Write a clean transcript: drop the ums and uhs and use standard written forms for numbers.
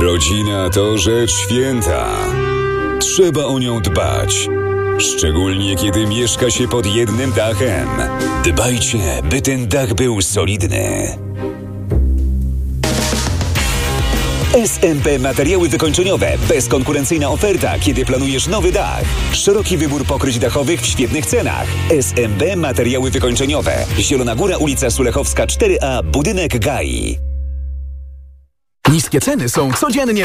Rodzina to rzecz święta. Trzeba o nią dbać. Szczególnie kiedy mieszka się pod jednym dachem. Dbajcie, by ten dach był solidny. SMP Materiały wykończeniowe. Bezkonkurencyjna oferta, kiedy planujesz nowy dach. Szeroki wybór pokryć dachowych w świetnych cenach. SMP Materiały wykończeniowe. Zielona Góra, ulica Sulechowska 4A, budynek GAI. Niskie ceny są codziennie